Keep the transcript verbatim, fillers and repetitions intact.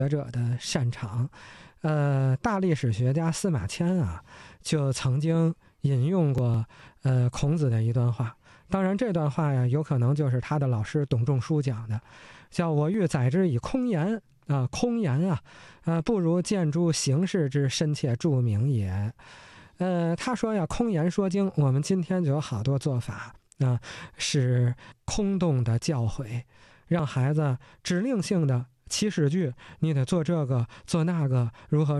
学者的擅长。呃，大历史学家司马迁啊，就曾经引用过呃孔子的一段话。当然，这段话呀，有可能就是他的老师董仲舒讲的，叫“我欲载之以空言啊，空言啊，呃，不如见诸形式之深切著名也。”呃，他说呀，空言说经，我们今天就有好多做法啊，是空洞的教诲，让孩子指令性的起始句，你得做这个做那个，如何